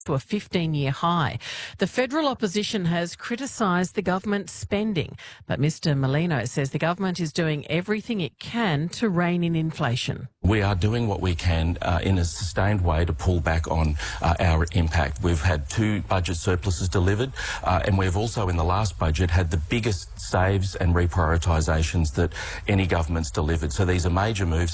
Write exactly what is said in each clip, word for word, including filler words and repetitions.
to a fifteen-year high. The federal opposition has criticised the government's spending, but Mr Molino says the government is doing everything it can to rein in inflation. We are doing what we can uh, in a sustained way to pull back on uh, our impact. We've had two budget surpluses delivered, uh, and we've also in the last budget had the biggest saves and reprioritisations that any government's delivered. So these are major moves.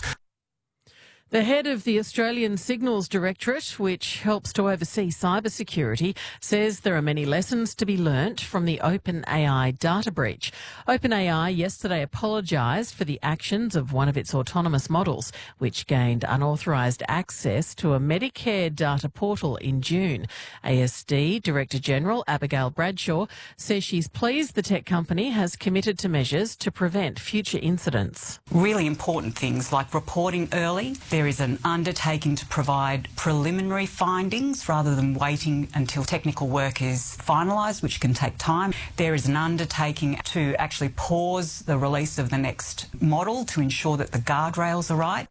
The head of the Australian Signals Directorate, which helps to oversee cybersecurity, says there are many lessons to be learnt from the OpenAI data breach. OpenAI yesterday apologised for the actions of one of its autonomous models, which gained unauthorised access to a Medicare data portal in June. A S D Director General Abigail Bradshaw says she's pleased the tech company has committed to measures to prevent future incidents. Really important things like reporting early. There is an undertaking to provide preliminary findings rather than waiting until technical work is finalised, which can take time. There is an undertaking to actually pause the release of the next model to ensure that the guardrails are right.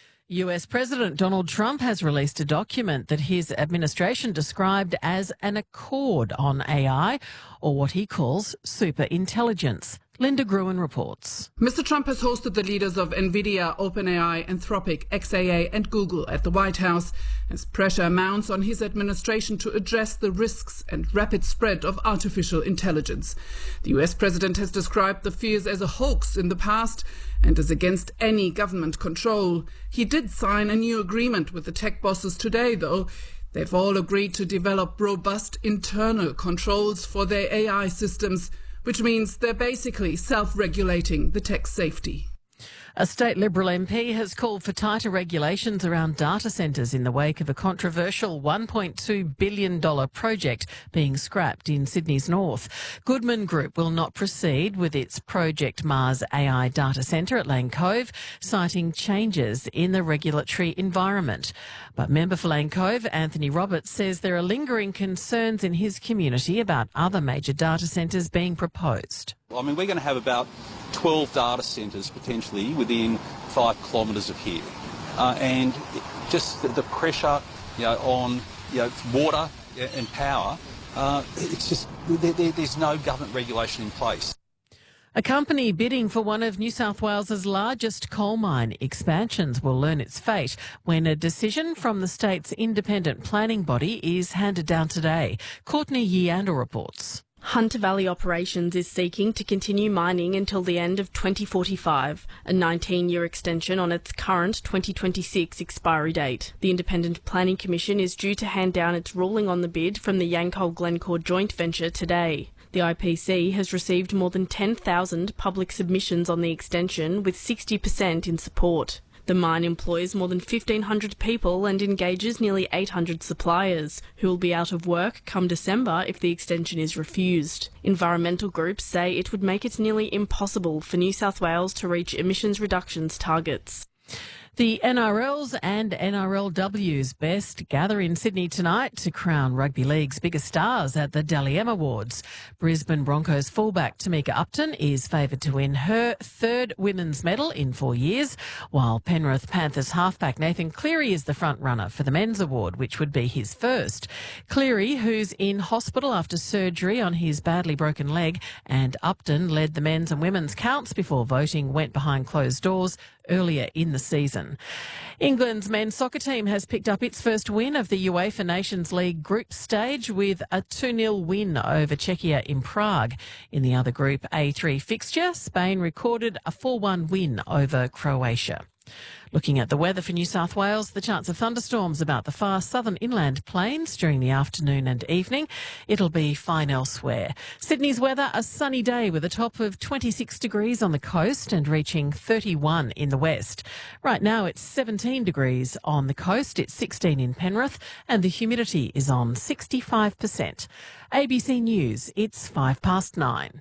U S President Donald Trump has released a document that his administration described as an accord on A I, or what he calls superintelligence. Linda Gruen reports. Mister Trump has hosted the leaders of NVIDIA, OpenAI, Anthropic, X A A and Google at the White House as pressure mounts on his administration to address the risks and rapid spread of artificial intelligence. The U S president has described the fears as a hoax in the past and is against any government control. He did sign a new agreement with the tech bosses today, though. They've all agreed to develop robust internal controls for their A I systems, which means they're basically self-regulating the tech safety. A state Liberal M P has called for tighter regulations around data centres in the wake of a controversial one point two billion dollars project being scrapped in Sydney's north. Goodman Group will not proceed with its Project Mars A I data centre at Lane Cove, citing changes in the regulatory environment. But member for Lane Cove, Anthony Roberts, says there are lingering concerns in his community about other major data centres being proposed. I mean, we're going to have about twelve data centres potentially within five kilometres of here. Uh, and just the, the pressure, you know, on, you know, water and power, uh, it's just, there, there, there's no government regulation in place. A company bidding for one of New South Wales's largest coal mine expansions will learn its fate when a decision from the state's independent planning body is handed down today. Courtney Yianda reports. Hunter Valley Operations is seeking to continue mining until the end of twenty forty-five, a nineteen-year extension on its current twenty twenty-six expiry date. The Independent Planning Commission is due to hand down its ruling on the bid from the Yancoal-Glencore joint venture today. The I P C has received more than ten thousand public submissions on the extension, with sixty percent in support. The mine employs more than fifteen hundred people and engages nearly eight hundred suppliers, who will be out of work come December if the extension is refused. Environmental groups say it would make it nearly impossible for New South Wales to reach emissions reductions targets. The N R L's and N R L W's best gather in Sydney tonight to crown Rugby League's biggest stars at the Dally M Awards. Brisbane Broncos fullback Tamika Upton is favoured to win her third women's medal in four years, while Penrith Panthers halfback Nathan Cleary is the front runner for the men's award, which would be his first. Cleary, who's in hospital after surgery on his badly broken leg, and Upton led the men's and women's counts before voting went behind closed doors earlier in the season. England's men's soccer team has picked up its first win of the UEFA Nations League group stage with a two nil win over Czechia in Prague. In the other Group A three fixture, Spain recorded a four one win over Croatia. Looking at the weather for New South Wales, the chance of thunderstorms about the far southern inland plains during the afternoon and evening. It'll be fine elsewhere. Sydney's weather, a sunny day with a top of twenty-six degrees on the coast and reaching thirty-one in the west. Right now it's seventeen degrees on the coast, it's sixteen in Penrith, and the humidity is on sixty-five percent. A B C News, it's five past nine.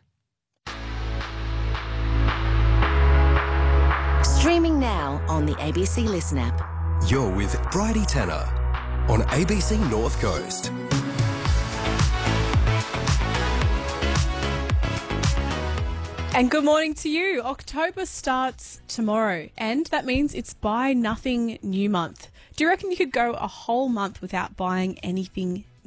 Streaming now on the A B C Listen app. You're with Bridie Tanner on A B C North Coast. And good morning to you. October starts tomorrow, and that means it's Buy Nothing New Month. Do you reckon you could go a whole month without buying anything